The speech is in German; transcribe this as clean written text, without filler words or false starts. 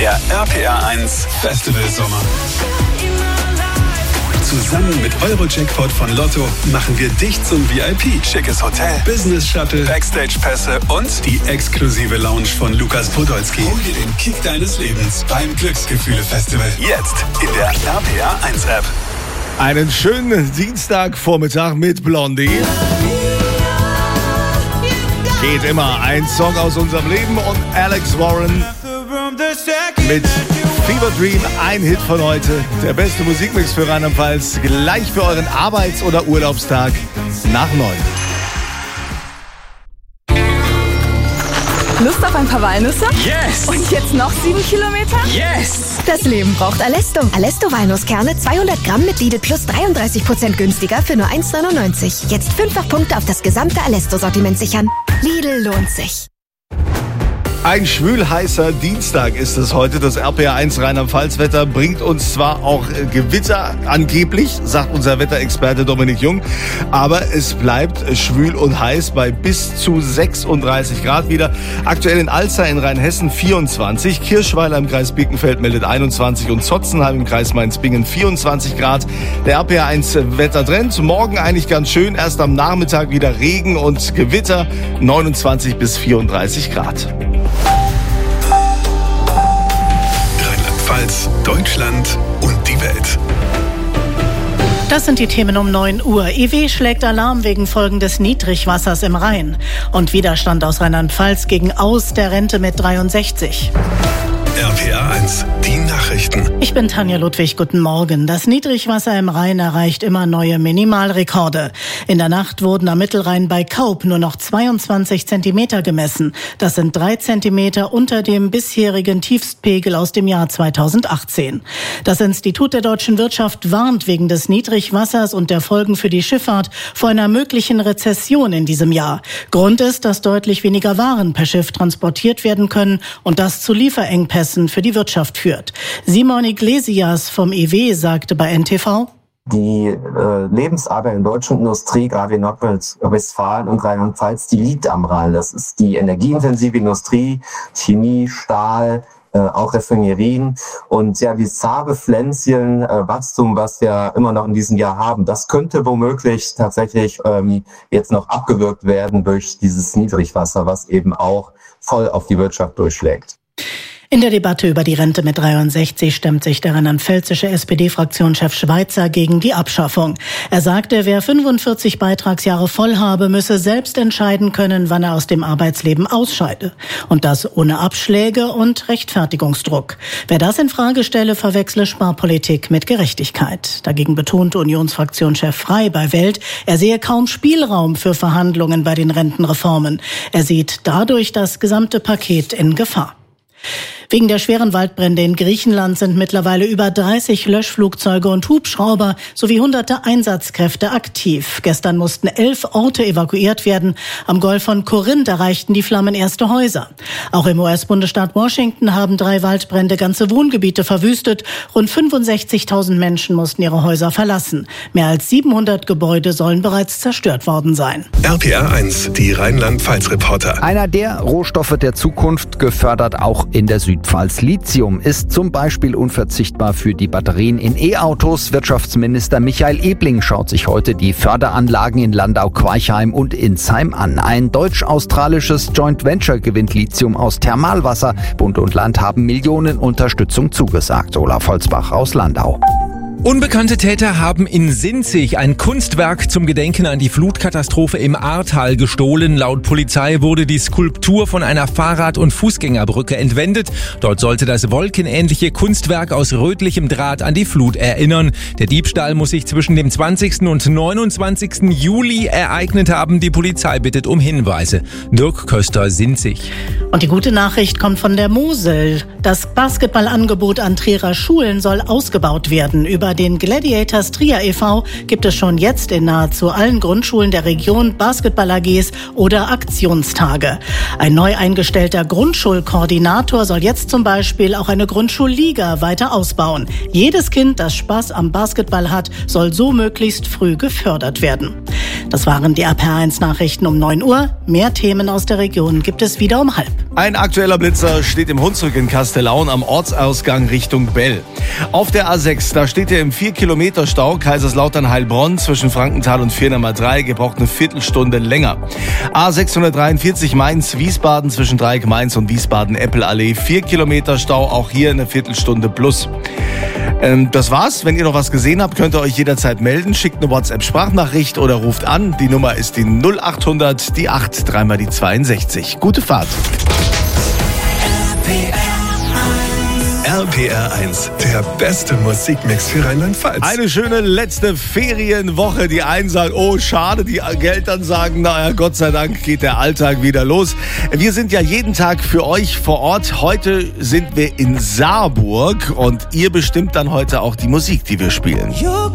Der RPR1 Festival Sommer. Zusammen mit Euro-Jackpot von Lotto machen wir dich zum VIP. Schickes Hotel, Business-Shuttle, Backstage-Pässe und die exklusive Lounge von Lukas Podolski. Hol dir den Kick deines Lebens beim Glücksgefühle-Festival. Jetzt in der RPR1-App. Einen schönen Dienstagvormittag mit Blondie. Geht immer ein Song aus unserem Leben und Alex Warren mit Fever Dream, ein Hit von heute. Der beste Musikmix für Rheinland-Pfalz, gleich für euren Arbeits- oder Urlaubstag nach 9. Lust auf ein paar Walnüsse? Yes! Und jetzt noch 7 Kilometer? Yes! Das Leben braucht Alesto. Alesto Walnusskerne 200 Gramm mit Lidl Plus 33% günstiger für nur 1,99. Jetzt 5-fach Punkte auf das gesamte Alesto-Sortiment sichern. Lidl lohnt sich. Ein schwül-heißer Dienstag ist es heute. Das RPR1 Rheinland-Pfalz-Wetter bringt uns zwar auch Gewitter angeblich, sagt unser Wetterexperte Dominik Jung, aber es bleibt schwül und heiß bei bis zu 36 Grad wieder. Aktuell in Alzey in Rheinhessen 24, Kirschweiler im Kreis Birkenfeld meldet 21 und Zotzenheim im Kreis Mainz-Bingen 24 Grad. Der RPR1 Wettertrend, morgen eigentlich ganz schön, erst am Nachmittag wieder Regen und Gewitter, 29 bis 34 Grad. Rheinland-Pfalz, Deutschland und die Welt. Das sind die Themen um 9 Uhr. EW schlägt Alarm wegen Folgen des Niedrigwassers im Rhein. Und Widerstand aus Rheinland-Pfalz gegen Aus der Rente mit 63. RPR1, die Nachrichten. Ich bin Tanja Ludwig, guten Morgen. Das Niedrigwasser im Rhein erreicht immer neue Minimalrekorde. In der Nacht wurden am Mittelrhein bei Kaup nur noch 22 Zentimeter gemessen. Das sind 3 Zentimeter unter dem bisherigen Tiefstpegel aus dem Jahr 2018. Das Institut der deutschen Wirtschaft warnt wegen des Niedrigwassers und der Folgen für die Schifffahrt vor einer möglichen Rezession in diesem Jahr. Grund ist, dass deutlich weniger Waren per Schiff transportiert werden können und das zu Lieferengpässen für die Wirtschaft führt. Simon Iglesias vom EW sagte bei NTV: Die Lebensader in deutschen Industrie, gerade in Nordrhein-Westfalen und Rheinland-Pfalz, die liegt am Rhein. Das ist die energieintensive Industrie, Chemie, Stahl, auch Raffinerien. Und ja, dieses zahre Pflänzchen Wachstum, was wir immer noch in diesem Jahr haben, das könnte womöglich tatsächlich jetzt noch abgewürgt werden durch dieses Niedrigwasser, was eben auch voll auf die Wirtschaft durchschlägt. In der Debatte über die Rente mit 63 stemmt sich der rheinland-pfälzische SPD-Fraktionschef Schweizer gegen die Abschaffung. Er sagte, wer 45 Beitragsjahre voll habe, müsse selbst entscheiden können, wann er aus dem Arbeitsleben ausscheide. Und das ohne Abschläge und Rechtfertigungsdruck. Wer das in Frage stelle, verwechsle Sparpolitik mit Gerechtigkeit. Dagegen betonte Unionsfraktionschef Frey bei Welt, er sehe kaum Spielraum für Verhandlungen bei den Rentenreformen. Er sieht dadurch das gesamte Paket in Gefahr. Wegen der schweren Waldbrände in Griechenland sind mittlerweile über 30 Löschflugzeuge und Hubschrauber sowie hunderte Einsatzkräfte aktiv. Gestern mussten 11 Orte evakuiert werden. Am Golf von Korinth erreichten die Flammen erste Häuser. Auch im US-Bundesstaat Washington haben 3 Waldbrände ganze Wohngebiete verwüstet. Rund 65.000 Menschen mussten ihre Häuser verlassen. Mehr als 700 Gebäude sollen bereits zerstört worden sein. RPR1, die Rheinland-Pfalz-Reporter. Einer der Rohstoffe der Zukunft, gefördert auch in der Südpfalz. Lithium ist zum Beispiel unverzichtbar für die Batterien in E-Autos. Wirtschaftsminister Michael Ebling schaut sich heute die Förderanlagen in Landau-Queichheim und Insheim an. Ein deutsch-australisches Joint Venture gewinnt Lithium aus Thermalwasser. Bund und Land haben Millionen Unterstützung zugesagt. Olaf Holzbach aus Landau. Unbekannte Täter haben in Sinzig ein Kunstwerk zum Gedenken an die Flutkatastrophe im Ahrtal gestohlen. Laut Polizei wurde die Skulptur von einer Fahrrad- und Fußgängerbrücke entwendet. Dort sollte das wolkenähnliche Kunstwerk aus rötlichem Draht an die Flut erinnern. Der Diebstahl muss sich zwischen dem 20. und 29. Juli ereignet haben. Die Polizei bittet um Hinweise. Dirk Köster, Sinzig. Und die gute Nachricht kommt von der Mosel. Das Basketballangebot an Trierer Schulen soll ausgebaut werden. Über Über den Gladiators Trier e.V. gibt es schon jetzt in nahezu allen Grundschulen der Region Basketball-AGs oder Aktionstage. Ein neu eingestellter Grundschulkoordinator soll jetzt zum Beispiel auch eine Grundschulliga weiter ausbauen. Jedes Kind, das Spaß am Basketball hat, soll so möglichst früh gefördert werden. Das waren die RPR1-Nachrichten um 9 Uhr. Mehr Themen aus der Region gibt es wieder um 12:30. Ein aktueller Blitzer steht im Hunsrück in Kastellaun am Ortsausgang Richtung Bell. Auf der A6, da steht er im 4-Kilometer-Stau Kaiserslautern-Heilbronn zwischen Frankenthal und Viernummer 3, gebraucht eine Viertelstunde länger. A643 Mainz-Wiesbaden zwischen Dreieck-Mainz und Wiesbaden-Eppelallee, 4 Kilometer Stau, auch hier eine Viertelstunde plus. Das war's. Wenn ihr noch was gesehen habt, könnt ihr euch jederzeit melden. Schickt eine WhatsApp-Sprachnachricht oder ruft an. Die Nummer ist die 0800, die 8, dreimal die 62. Gute Fahrt. RPR1, der beste Musikmix für Rheinland-Pfalz. Eine schöne letzte Ferienwoche. Die einen sagen, oh schade, die Eltern sagen, naja, Gott sei Dank geht der Alltag wieder los. Wir sind ja jeden Tag für euch vor Ort. Heute sind wir in Saarburg und ihr bestimmt dann heute auch die Musik, die wir spielen.